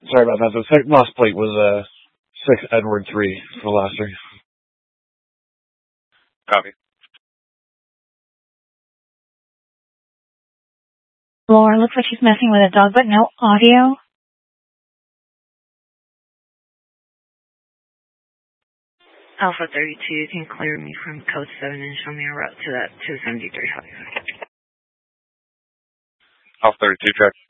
Sorry about that. The last plate was 6 Edward 3 for the last three. Copy. Laura, looks like she's messing with a dog, but no audio. Alpha 32, you can clear me from code 7 and show me a route to that 273 highway. Alpha 32, check.